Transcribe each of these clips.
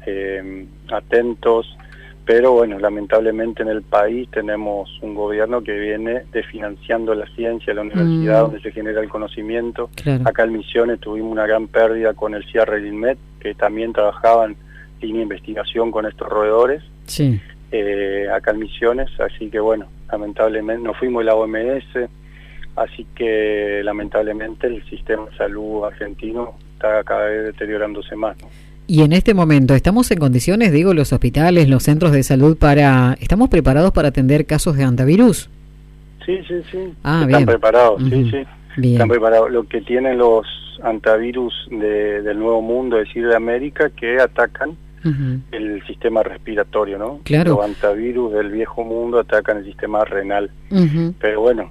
atentos, pero bueno, lamentablemente en el país tenemos un gobierno que viene desfinanciando la ciencia, la universidad donde se genera el conocimiento. Claro. Acá en Misiones tuvimos una gran pérdida con el cierre del INMET, que también trabajaba en línea de investigación con estos roedores. Sí. Acá en Misiones, así que bueno, lamentablemente nos fuimos de la OMS, así que lamentablemente el sistema de salud argentino está cada vez deteriorándose más, ¿no? Y en este momento, ¿estamos en condiciones, digo, los hospitales, los centros de salud, estamos preparados para atender casos de hantavirus? Sí. Ah, están bien. preparados, Uh-huh. sí. Bien. Están preparados. Lo que tienen los hantavirus del Nuevo Mundo, es decir, de América, que atacan Uh-huh. el sistema respiratorio, ¿no? Claro. Los hantavirus del Viejo Mundo atacan el sistema renal. Uh-huh. Pero bueno,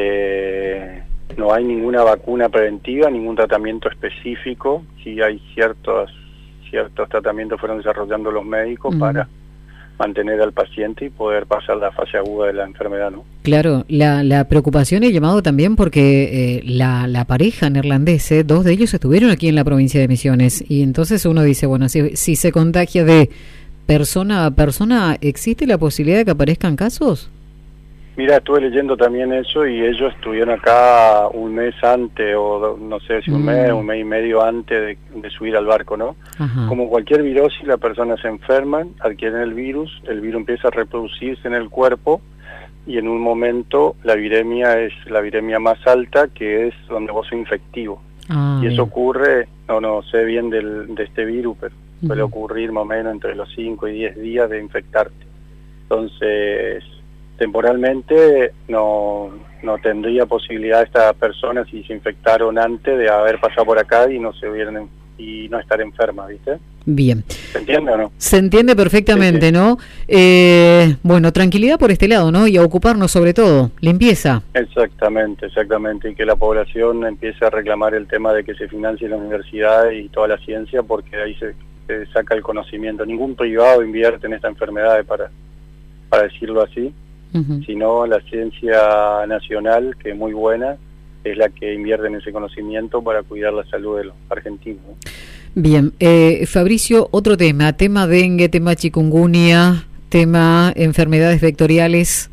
no hay ninguna vacuna preventiva, ningún tratamiento específico. Sí hay ciertos tratamientos fueron desarrollando los médicos Uh-huh. para mantener al paciente y poder pasar la fase aguda de la enfermedad, ¿no? Claro, la preocupación he llamado también porque la pareja neerlandesa, dos de ellos estuvieron aquí en la provincia de Misiones, y entonces uno dice, bueno, si se contagia de persona a persona, ¿existe la posibilidad de que aparezcan casos? Mira, estuve leyendo también eso y ellos estuvieron acá un mes antes, o no sé si un mes y medio antes de subir al barco, ¿no? Ajá. Como cualquier virosis, las personas se enferman, adquieren el virus empieza a reproducirse en el cuerpo y en un momento la viremia es la viremia más alta, que es donde vos sos infectivo. Y eso ocurre, no sé bien de este virus, pero suele ocurrir más o menos entre los 5 y 10 días de infectarte. Entonces, temporalmente no tendría posibilidad esta persona, si se infectaron antes, de haber pasado por acá y no estar enferma, ¿viste? Bien. ¿Se entiende o no? Se entiende perfectamente, sí. ¿No? Bueno, tranquilidad por este lado, ¿no? Y a ocuparnos sobre todo, limpieza. Exactamente, y que la población empiece a reclamar el tema de que se financie la universidad y toda la ciencia, porque ahí se saca el conocimiento. Ningún privado invierte en esta enfermedad, para decirlo así. Uh-huh. Sino la ciencia nacional, que es muy buena, es la que invierte en ese conocimiento para cuidar la salud de los argentinos, ¿no? Bien, Fabricio, otro tema dengue, tema chikungunya, tema enfermedades vectoriales.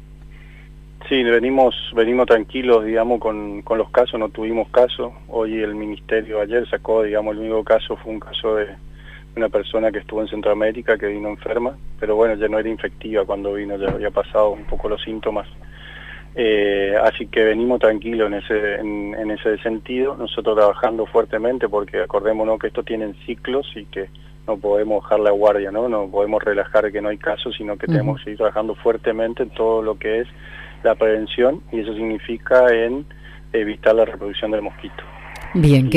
Sí, venimos tranquilos, digamos, con los casos, no tuvimos casos. Hoy el ministerio ayer sacó, digamos, el único caso fue un caso de una persona que estuvo en Centroamérica, que vino enferma, pero bueno, ya no era infectiva cuando vino, ya había pasado un poco los síntomas. Así que venimos tranquilos en ese sentido, nosotros trabajando fuertemente, porque acordémonos que esto tiene ciclos y que no podemos bajar la guardia, ¿no? No podemos relajar que no hay casos, sino que tenemos que seguir trabajando fuertemente en todo lo que es la prevención, y eso significa en evitar la reproducción del mosquito. Bien,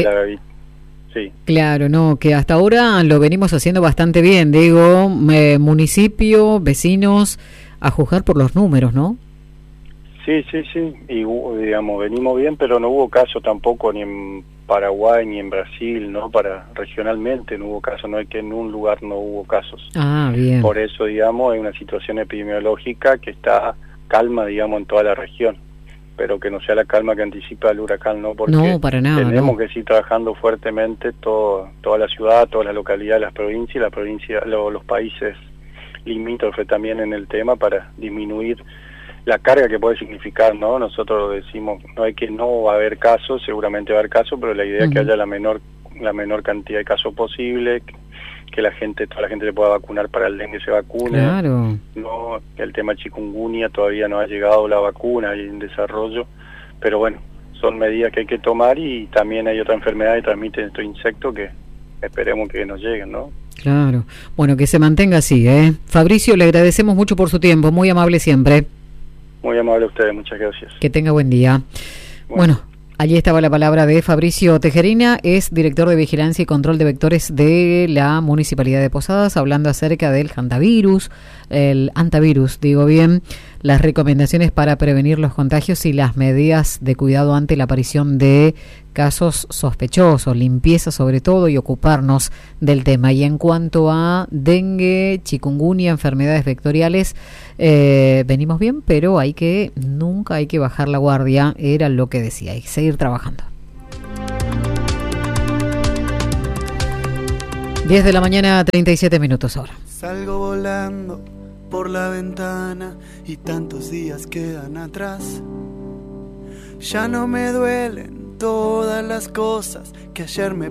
sí. Claro, no, que hasta ahora lo venimos haciendo bastante bien, digo, municipio, vecinos, a juzgar por los números, ¿no? Sí, y digamos, venimos bien, pero no hubo caso tampoco ni en Paraguay ni en Brasil, ¿no? Regionalmente no hubo caso, no es que en un lugar no hubo casos. Ah, bien. Por eso, digamos, hay una situación epidemiológica que está calma, digamos, en toda la región, pero que no sea la calma que anticipa el huracán, ¿no? Porque no, para nada, tenemos que seguir trabajando fuertemente toda la ciudad, todas las localidades, las provincias, los países limítrofes también en el tema, para disminuir la carga que puede significar, ¿no? Nosotros decimos, no hay que no va a haber casos, seguramente va a haber casos, pero la idea es que haya la menor cantidad de casos posible, que toda la gente se pueda vacunar para el dengue, se vacune. Claro. No, el tema chikungunya todavía no ha llegado la vacuna, hay en desarrollo, pero bueno, son medidas que hay que tomar, y también hay otra enfermedad que transmiten estos insectos que esperemos que nos lleguen, ¿no? Claro. Bueno, que se mantenga así, ¿eh? Fabricio, le agradecemos mucho por su tiempo, muy amable siempre. Muy amable a ustedes, muchas gracias. Que tenga buen día. Bueno, allí estaba la palabra de Fabricio Tejerina, es director de Vigilancia y Control de Vectores de la Municipalidad de Posadas, hablando acerca del hantavirus, el hantavirus, digo bien, las recomendaciones para prevenir los contagios y las medidas de cuidado ante la aparición de casos sospechosos, limpieza sobre todo, y ocuparnos del tema. Y en cuanto a dengue, chikungunya, enfermedades vectoriales, venimos bien, pero nunca hay que bajar la guardia, era lo que decía, hay que seguir trabajando. 10 de la mañana, 37 minutos ahora. Salgo volando por la ventana y tantos días quedan atrás. Ya no me duelen todas las cosas que ayer me